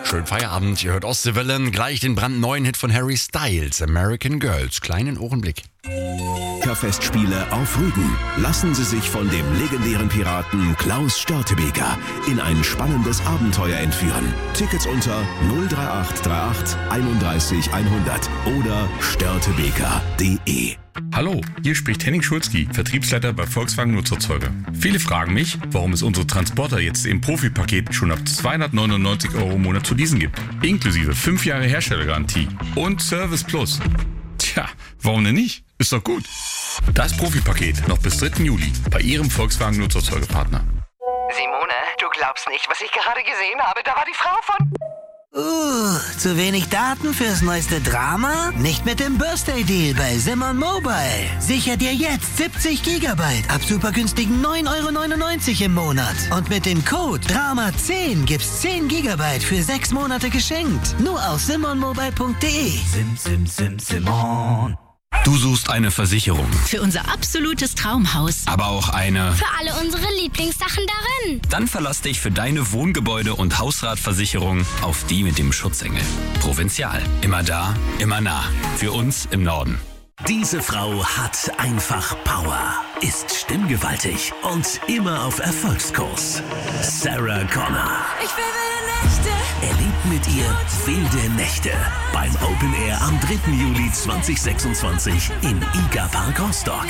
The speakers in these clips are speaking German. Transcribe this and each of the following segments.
Schönen Feierabend, ihr hört Ostseewelle, gleich den brandneuen Hit von Harry Styles, American Girls. Kleinen Ohrenblick. Festspiele auf Rügen. Lassen Sie sich von dem legendären Piraten Klaus Störtebeker in ein spannendes Abenteuer entführen. Tickets unter 03838 31 100 oder störtebeker.de. Hallo, hier spricht Henning Schulzki, Vertriebsleiter bei Volkswagen Nutzerzeuger. Viele fragen mich, warum es unsere Transporter jetzt im Profipaket schon ab 299 € im Monat zu leasen gibt. Inklusive 5 Jahre Herstellergarantie und Service Plus. Tja, warum denn nicht? Ist doch gut. Das Profipaket noch bis 3. Juli bei Ihrem Volkswagen Nutzerzeugerpartner. Simone, du glaubst nicht, was ich gerade gesehen habe. Da war die Frau von... Zu wenig Daten fürs neueste Drama? Nicht mit dem Birthday Deal bei Simon Mobile. Sicher dir jetzt 70 GB ab super günstigen 9,99 € im Monat. Und mit dem Code DRAMA10 gibt's 10 GB für 6 Monate geschenkt. Nur auf simonmobile.de. Simon. Du suchst eine Versicherung, Für unser absolutes Traumhaus. aber auch eine... Für alle unsere Lieblingssachen darin. Dann verlass dich für deine Wohngebäude- und Hausratversicherung auf die mit dem Schutzengel. Provinzial. Immer da, immer nah. Für uns im Norden. Diese Frau hat einfach Power, ist stimmgewaltig und immer auf Erfolgskurs. Sarah Connor. Ich will wilde Nächte. Erlebt mit ihr wilde Nächte beim Open Air am 3. Juli 2026 im IGA Park Rostock.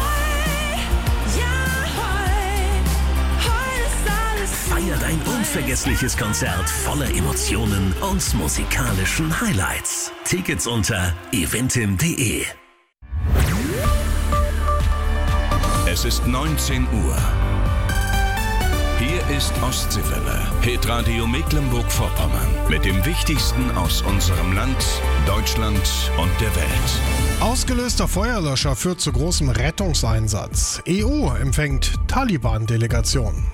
Feiert ein unvergessliches Konzert voller Emotionen und musikalischen Highlights. Tickets unter eventim.de. Es ist 19 Uhr. Hier ist Ostseewelle, Hitradio Mecklenburg-Vorpommern. Mit dem Wichtigsten aus unserem Land, Deutschland und der Welt. Ausgelöster Feuerlöscher führt zu großem Rettungseinsatz. EU empfängt Taliban-Delegation.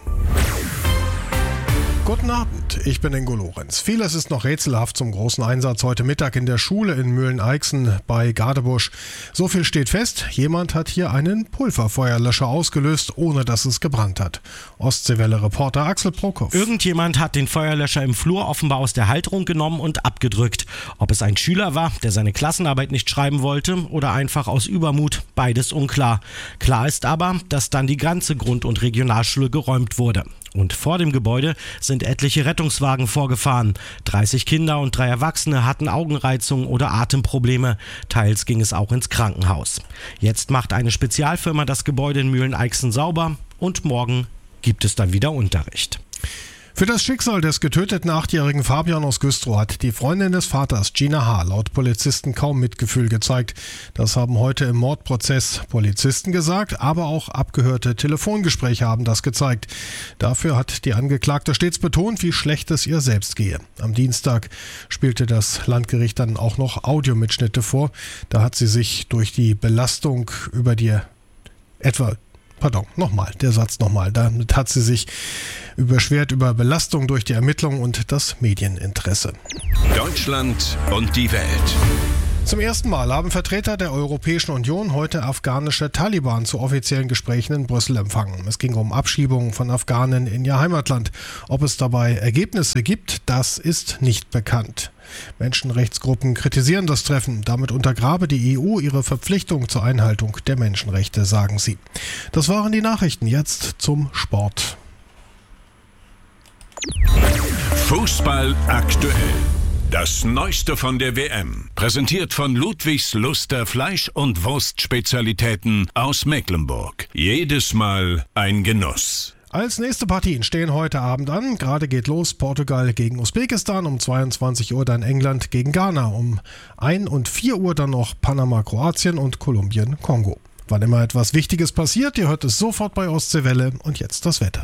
Guten Abend, ich bin Ingo Lorenz. Vieles ist noch rätselhaft zum großen Einsatz heute Mittag in der Schule in Mühlen-Eichsen bei Gadebusch. So viel steht fest, jemand hat hier einen Pulverfeuerlöscher ausgelöst, ohne dass es gebrannt hat. Ostseewelle-Reporter Axel Prokop. Irgendjemand hat den Feuerlöscher im Flur offenbar aus der Halterung genommen und abgedrückt. Ob es ein Schüler war, der seine Klassenarbeit nicht schreiben wollte oder einfach aus Übermut, beides unklar. Klar ist aber, dass dann die ganze Grund- und Regionalschule geräumt wurde. Und vor dem Gebäude sind etliche Rettungswagen vorgefahren. 30 Kinder und 3 Erwachsene hatten Augenreizungen oder Atemprobleme. Teils ging es auch ins Krankenhaus. Jetzt macht eine Spezialfirma das Gebäude in Mühlen-Eichsen sauber und morgen gibt es dann wieder Unterricht. Für das Schicksal des getöteten 8-jährigen Fabian aus Güstrow hat die Freundin des Vaters, Gina H., laut Polizisten kaum Mitgefühl gezeigt. Das haben heute im Mordprozess Polizisten gesagt, aber auch abgehörte Telefongespräche haben das gezeigt. Dafür hat die Angeklagte stets betont, wie schlecht es ihr selbst gehe. Am Dienstag spielte das Landgericht dann auch noch Audiomitschnitte vor. Da hat sie sich durch die Belastung Damit hat sie sich beschwert über Belastung durch die Ermittlung und das Medieninteresse. Deutschland und die Welt. Zum ersten Mal haben Vertreter der Europäischen Union heute afghanische Taliban zu offiziellen Gesprächen in Brüssel empfangen. Es ging um Abschiebungen von Afghanen in ihr Heimatland. Ob es dabei Ergebnisse gibt, das ist nicht bekannt. Menschenrechtsgruppen kritisieren das Treffen. Damit untergrabe die EU ihre Verpflichtung zur Einhaltung der Menschenrechte, sagen sie. Das waren die Nachrichten. Jetzt zum Sport. Fußball aktuell. Das Neueste von der WM. Präsentiert von Ludwigs Luster Fleisch- und Wurstspezialitäten aus Mecklenburg. Jedes Mal ein Genuss. Als nächste Partien stehen heute Abend an. Gerade geht los Portugal gegen Usbekistan, um 22 Uhr dann England gegen Ghana, um 1 und 4 Uhr dann noch Panama, Kroatien und Kolumbien, Kongo. Wann immer etwas Wichtiges passiert, ihr hört es sofort bei Ostseewelle und jetzt das Wetter.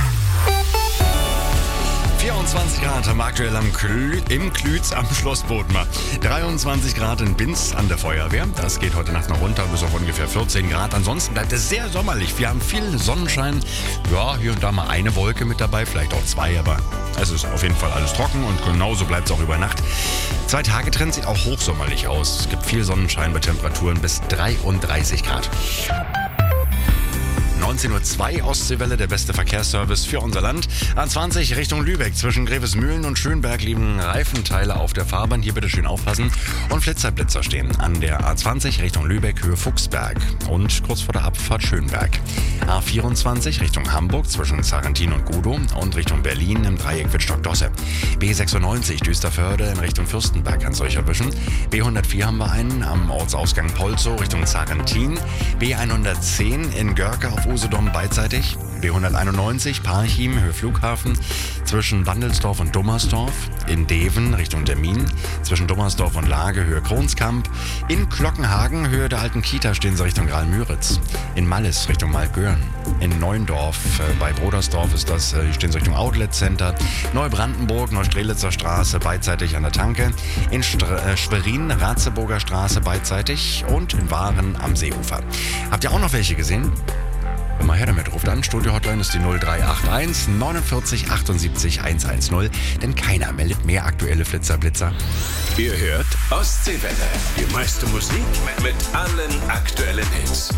24 Grad am aktuell im Klütz am Schloss Bodmer. 23 Grad in Binz an der Feuerwehr. Das geht heute Nacht noch runter bis auf ungefähr 14 Grad. Ansonsten bleibt es sehr sommerlich. Wir haben viel Sonnenschein. Ja, hier und da mal eine Wolke mit dabei, vielleicht auch 2, aber es ist auf jeden Fall alles trocken und genauso bleibt es auch über Nacht. 2-Tage-Trend sieht auch hochsommerlich aus. Es gibt viel Sonnenschein bei Temperaturen bis 33 Grad. 19:02 Uhr Ostseewelle, der beste Verkehrsservice für unser Land. A20 Richtung Lübeck. Zwischen Grevesmühlen und Schönberg liegen Reifenteile auf der Fahrbahn. Hier bitte schön aufpassen. Und Flitzer stehen an der A20 Richtung Lübeck, Höhe Fuchsberg. Und kurz vor der Abfahrt Schönberg. A24 Richtung Hamburg zwischen Sarrentin und Gudow und Richtung Berlin im Dreieck Wittstock-Dosse. B96 Düsterförde in Richtung Fürstenberg kann es euch erwischen. B104 haben wir einen am Ortsausgang Polzow Richtung Sarrentin. B110 in Görke auf Usedom beidseitig. B191 Parchim, Höhe Flughafen, zwischen Wandelsdorf und Dummersdorf. In Deven Richtung Demmin, zwischen Dummersdorf und Lage, Höhe Kronskamp. In Glockenhagen, Höhe der alten Kita, stehen sie Richtung Graal-Müritz. In Mallis Richtung Malgören. In Neuendorf bei Brodersdorf ist das, hier stehen sie Richtung Outlet Center. Neubrandenburg, Neustrelitzer Straße, beidseitig an der Tanke. In Schwerin, Ratzeburger Straße, beidseitig. Und in Waren am Seeufer. Habt ihr auch noch welche gesehen? Mal her damit, ruft an. Studio-Hotline ist die 0381 49 78 110. Denn keiner meldet mehr aktuelle Flitzer-Blitzer. Ihr hört Ostseewelle. Die meiste Musik mit allen aktuellen Hits.